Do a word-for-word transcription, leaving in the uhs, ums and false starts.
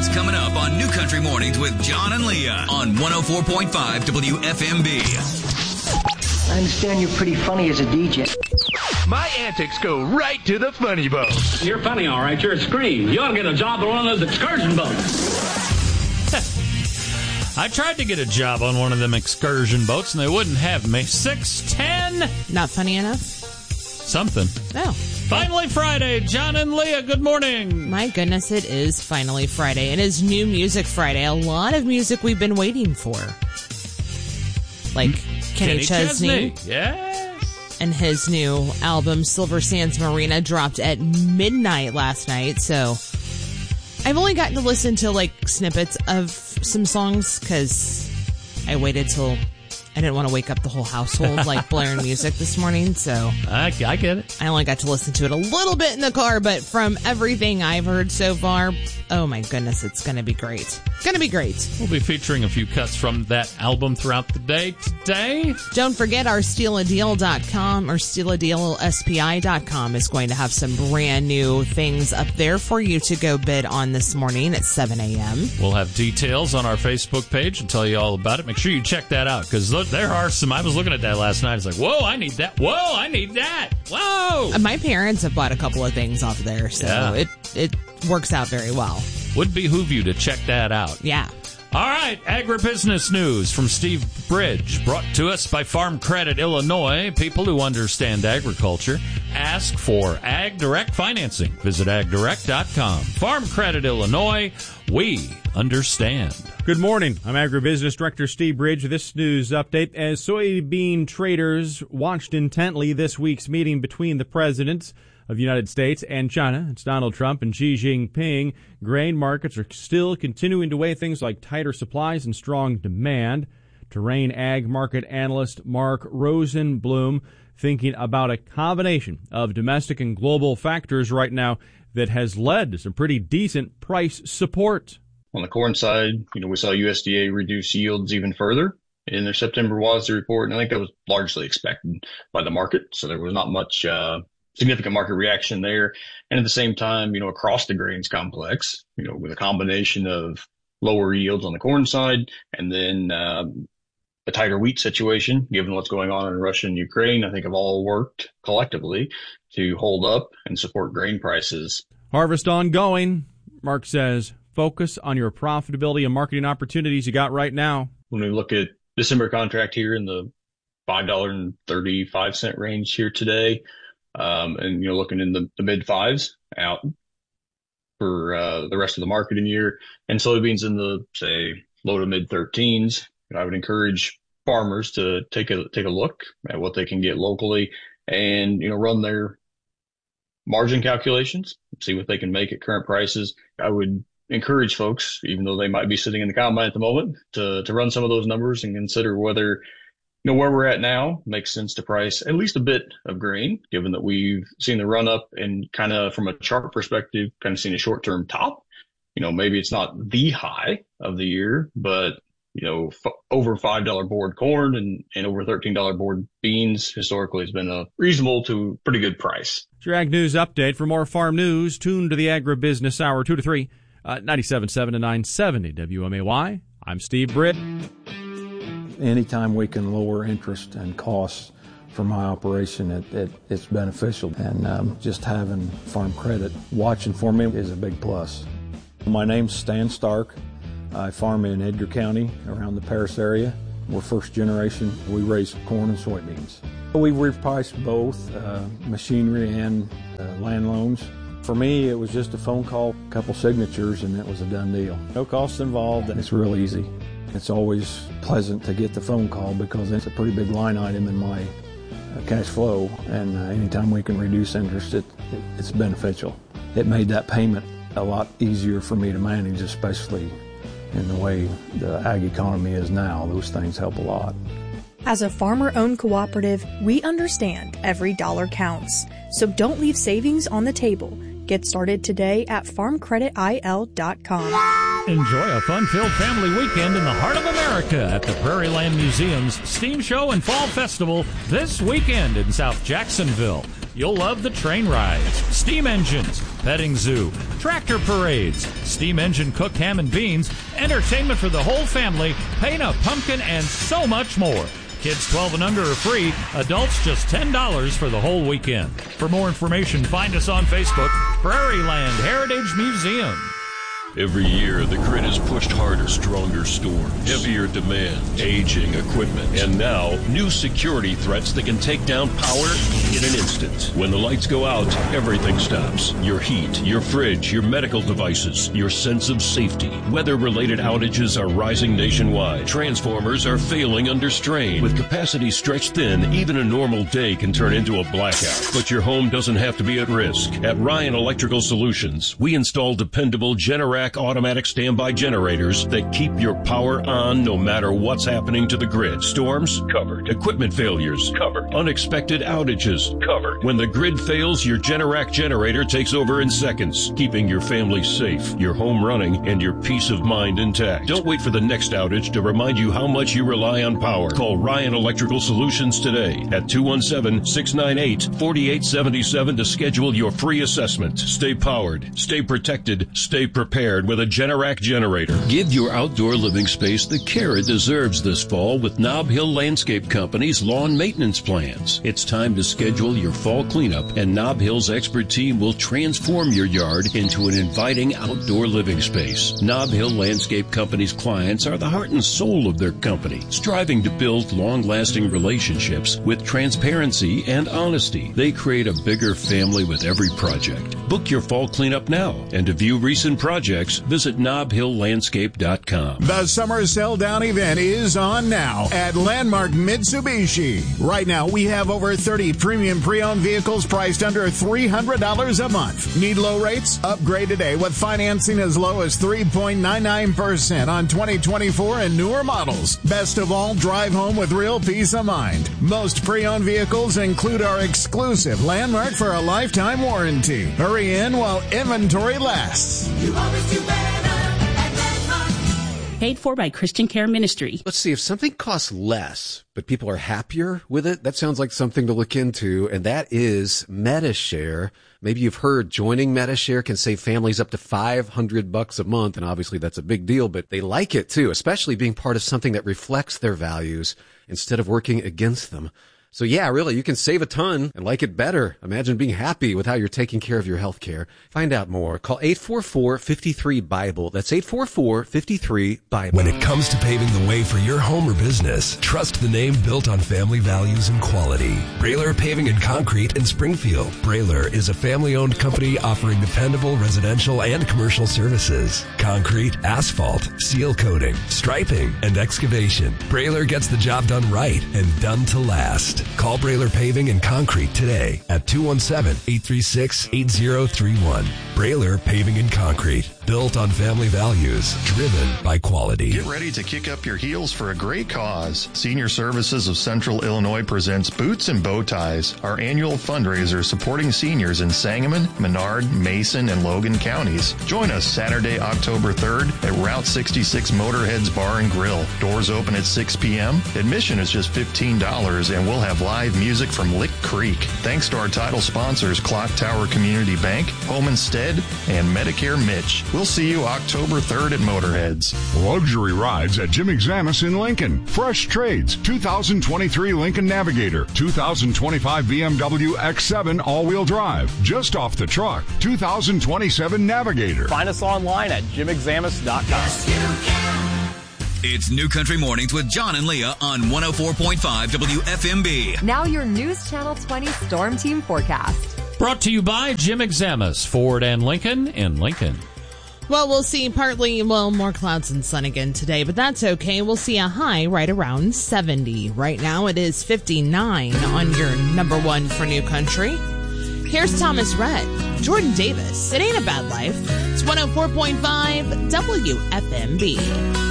That's coming up on New Country Mornings with John and Leah on one oh four point five W F M B. I understand you're pretty funny as a D J. My antics go right to the funny bone. You're funny, all right. You're a scream. You ought to get a job on one of those excursion boats. I tried to get a job on one of them excursion boats, and they wouldn't have me. six ten Not funny enough? Something. Oh. Finally Friday. John and Leah, good morning. My goodness, it is finally Friday. It is New Music Friday. A lot of music we've been waiting for. Like Kenny, Kenny Chesney. Chesney. Yes. And his new album, Silver Sands Marina, dropped at midnight last night. So I've only gotten to listen to like snippets of some songs because I waited till I didn't want to wake up the whole household like blaring music this morning. So I, I get it. I only got to listen to it a little bit in the car, but from everything I've heard so far, oh my goodness, it's going to be great. It's going to be great. We'll be featuring a few cuts from that album throughout the day today. Don't forget our steal a deal dot com or steal a deal S P I dot com is going to have some brand new things up there for you to go bid on this morning at seven a.m. We'll have details on our Facebook page and tell you all about it. Make sure you check that out because there are some. I was looking at that last night. It's like, whoa, I need that. Whoa, I need that. Whoa. My parents have bought a couple of things off there, so yeah. it, it works out very well. Would behoove you to check that out. Yeah. All right, agribusiness news from Steve Bridge, brought to us by Farm Credit Illinois. People who understand agriculture ask for Ag Direct financing. Visit ag direct dot com. Farm Credit Illinois, we understand. Good morning. I'm Agribusiness Director Steve Bridge. This news update as soybean traders watched intently this week's meeting between the presidents of the United States and China. It's Donald Trump and Xi Jinping. Grain markets are still continuing to weigh things like tighter supplies and strong demand. Terrain ag market analyst Mark Rosenblum thinking about a combination of domestic and global factors right now that has led to some pretty decent price support. On the corn side, you know, we saw U S D A reduce yields even further in their September W A S D report, and I think that was largely expected by the market. So there was not much uh significant market reaction there. And at the same time, you know, across the grains complex, you know, with a combination of lower yields on the corn side and then um, a tighter wheat situation, given what's going on in Russia and Ukraine, I think have all worked collectively to hold up and support grain prices. Harvest ongoing, Mark says. Focus on your profitability and marketing opportunities you got right now. When we look at December contract here in the five dollars and thirty-five cents range here today, Um, and, you know, looking in the, the mid fives out for, uh, the rest of the marketing year, and soybeans in the, say, low to mid thirteens. I would encourage farmers to take a, take a look at what they can get locally and, you know, run their margin calculations, see what they can make at current prices. I would encourage folks, even though they might be sitting in the combine at the moment, to, to run some of those numbers and consider whether, you know, where we're at now makes sense to price at least a bit of grain, given that we've seen the run up and kind of from a chart perspective, kind of seen a short term top. You know, maybe it's not the high of the year, but, you know, f- over five dollars board corn and, and over thirteen dollars board beans historically has been a reasonable to pretty good price. It's your Ag News Update. For more farm news, tune to the Agribusiness Hour two to three, uh, ninety-seven point seven to nine seventy W M A Y. I'm Steve Britt. Anytime we can lower interest and costs for my operation, it, it, it's beneficial. And um, just having Farm Credit watching for me is a big plus. My name's Stan Stark. I farm in Edgar County around the Paris area. We're first generation. We raise corn and soybeans. We've repriced both uh, machinery and uh, land loans. For me, it was just a phone call, a couple signatures, and it was a done deal. No costs involved, and it's real easy. It's always pleasant to get the phone call because it's a pretty big line item in my uh, cash flow, and uh, anytime we can reduce interest, it, it, it's beneficial. It made that payment a lot easier for me to manage, especially in the way the ag economy is now. Those things help a lot. As a farmer-owned cooperative, we understand every dollar counts. So don't leave savings on the table. Get started today at farm credit I L dot com. Enjoy a fun-filled family weekend in the heart of America at the Prairie Land Museum's Steam Show and Fall Festival this weekend in South Jacksonville. You'll love the train rides, steam engines, petting zoo, tractor parades, steam engine cooked ham and beans, entertainment for the whole family, paint a pumpkin, and so much more. Kids twelve and under are free. Adults just ten dollars for the whole weekend. For more information, find us on Facebook, Prairie Land Heritage Museum. Every year, the grid is pushed harder, stronger storms, heavier demand, aging equipment, and now, new security threats that can take down power in an instant. When the lights go out, everything stops. Your heat, your fridge, your medical devices, your sense of safety. Weather-related outages are rising nationwide. Transformers are failing under strain. With capacity stretched thin, even a normal day can turn into a blackout. But your home doesn't have to be at risk. At Ryan Electrical Solutions, we install dependable Generac automatic standby generators that keep your power on no matter what's happening to the grid. Storms? Covered. Equipment failures? Covered. Unexpected outages? Covered. When the grid fails, your Generac generator takes over in seconds, keeping your family safe, your home running, and your peace of mind intact. Don't wait for the next outage to remind you how much you rely on power. Call Ryan Electrical Solutions today at two one seven, six nine eight, four eight seven seven to schedule your free assessment. Stay powered, stay protected, stay prepared with a Generac generator. Give your outdoor living space the care it deserves this fall with Nob Hill Landscape Company's lawn maintenance plans. It's time to schedule your fall cleanup, and Nob Hill's expert team will transform your yard into an inviting outdoor living space. Nob Hill Landscape Company's clients are the heart and soul of their company, striving to build long-lasting relationships with transparency and honesty. They create a bigger family with every project. Book your fall cleanup now, and to view recent projects, visit nob hill landscape dot com. The summer sell down event is on now at Landmark Mitsubishi. Right now, we have over thirty premium pre-owned vehicles priced under three hundred dollars a month. Need low rates? Upgrade today with financing as low as three point nine nine percent on twenty twenty-four and newer models. Best of all, drive home with real peace of mind. Most pre-owned vehicles include our exclusive Landmark for a lifetime warranty. Hurry in while inventory lasts. You always do better at Landmark. Paid for by Christian Care Ministry. Let's see, if something costs less, but people are happier with it, that sounds like something to look into, and that is Medi-Share. Maybe you've heard joining Medi-Share can save families up to five hundred bucks a month, and obviously that's a big deal, but they like it too, especially being part of something that reflects their values instead of working against them. So yeah, really, you can save a ton and like it better. Imagine being happy with how you're taking care of your health care. Find out more. Call eight four four, five three, BIBLE. That's eight four four, five three, BIBLE. When it comes to paving the way for your home or business, trust the name built on family values and quality. Brailer Paving and Concrete in Springfield. Brailer is a family-owned company offering dependable residential and commercial services. Concrete, asphalt, seal coating, striping, and excavation. Brailer gets the job done right and done to last. Call Brailer Paving and Concrete today at two one seven, eight three six, eight zero three one. Brailer Paving and Concrete. Built on family values, driven by quality. Get ready to kick up your heels for a great cause. Senior Services of Central Illinois presents Boots and Bow Ties, our annual fundraiser supporting seniors in Sangamon, Menard, Mason, and Logan counties. Join us Saturday, October third at Route sixty-six Motorheads Bar and Grill. Doors open at six p.m. Admission is just fifteen dollars, and we'll have live music from Lick Creek. Thanks to our title sponsors, Clock Tower Community Bank, Home Instead, and Medicare Mitch. We'll see you October third at Motorheads. Luxury rides at Jim Examus in Lincoln. Fresh trades, two thousand twenty-three Lincoln Navigator, two thousand twenty-five B M W X seven all-wheel drive. Just off the truck, two thousand twenty-seven Navigator. Find us online at jim examus dot com. Yes, you can. It's New Country Mornings with John and Leah on one oh four point five W F M B. Now your News Channel twenty Storm Team forecast. Brought to you by Jim Examus, Ford and Lincoln in Lincoln. Well, we'll see partly, well, more clouds and sun again today, but that's okay. We'll see a high right around seventy. Right now it is fifty-nine on your number one for New Country. Here's Thomas Rhett, Jordan Davis. It ain't a bad life. It's one oh four point five W F M B.